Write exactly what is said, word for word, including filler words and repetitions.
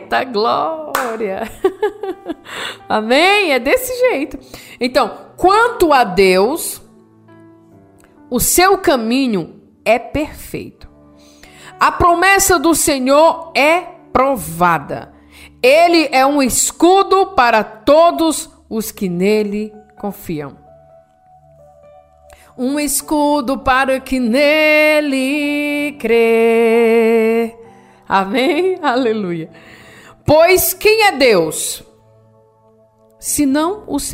Eita glória! Amém? É desse jeito. Então, quanto a Deus, o seu caminho é perfeito. A promessa do Senhor é provada. Ele é um escudo para todos os que nele confiam. Um escudo para o que nele crê. Amém? Aleluia. Pois quem é Deus? Senão o Senhor.